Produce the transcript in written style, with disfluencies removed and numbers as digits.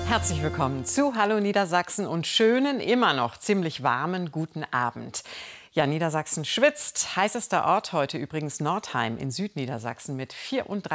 Herzlich willkommen zu Hallo Niedersachsen und schönen, immer noch ziemlich warmen guten Abend. Ja, Niedersachsen schwitzt. Heißester Ort heute übrigens Nordheim in Südniedersachsen mit 34